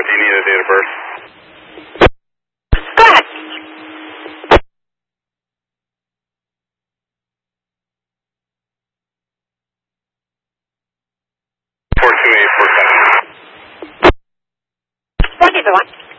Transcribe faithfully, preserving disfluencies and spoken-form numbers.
do you need a date of birth? Go ahead. four two eight four seven. One, either one.